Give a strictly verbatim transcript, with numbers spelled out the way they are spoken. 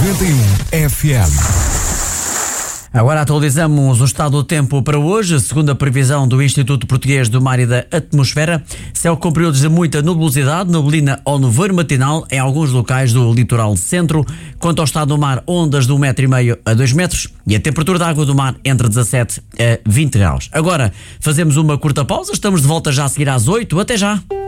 noventa e um F M. Agora atualizamos o estado do tempo para hoje, segundo a previsão do Instituto Português do Mar e da Atmosfera. Céu com períodos de muita nubosidade, neblina ou nevoeiro matinal em alguns locais do litoral centro. Quanto ao estado do mar, ondas de um metro e meio a dois metros e a temperatura da água do mar entre dezassete a vinte graus. Agora fazemos uma curta pausa, estamos de volta já a seguir às oito. Até já!